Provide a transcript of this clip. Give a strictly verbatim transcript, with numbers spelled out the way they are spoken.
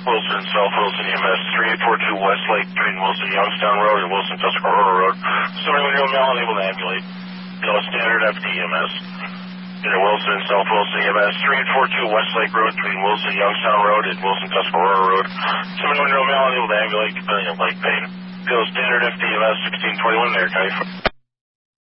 Wilson, South Wilson E M S, three eight four two Westlake between Wilson, Youngstown Road and Wilson, Tuscarora Road. Somebody with your mail unable to ambulate. Bill standard F D E M S. Inter Wilson, South Wilson E M S, three eight four two Westlake Road between Wilson, Youngstown Road and Wilson, Tuscarora Road. Somebody with your mail unable to ambulate, complaining of leg pain. Bill standard F D E M S, sixteen twenty-one there, County.